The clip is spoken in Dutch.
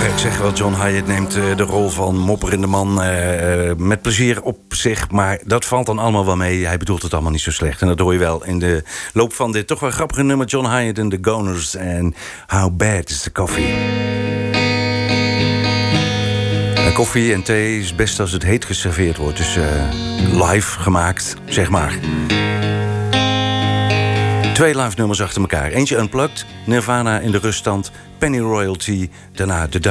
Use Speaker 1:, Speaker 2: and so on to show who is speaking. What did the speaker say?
Speaker 1: Ik zeg wel, John Hiatt neemt de rol van mopperende man met plezier op zich. Maar dat valt dan allemaal wel mee. Hij bedoelt het allemaal niet zo slecht. En dat hoor je wel in de loop van dit toch wel grappige nummer. John Hiatt en The Goners en How Bad Is The Coffee. En koffie en thee is best als het heet geserveerd wordt. Dus live gemaakt, zeg maar. 2 live nummers achter elkaar. Eentje Unplugged, Nirvana in de ruststand, Penny Royalty, daarna de